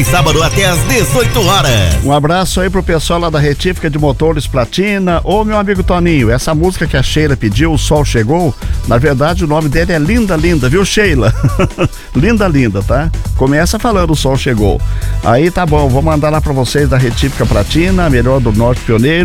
Sábado até às 18 horas. Um abraço aí pro pessoal lá da Retífica de Motores Platina. Ô, meu amigo Toninho, essa música que a Sheila pediu, O Sol Chegou, na verdade o nome dele é Linda Linda, viu, Sheila? Linda Linda, tá? Começa falando O Sol Chegou. Aí tá bom, vou mandar lá pra vocês da Retífica Platina, melhor do Norte Pioneiro.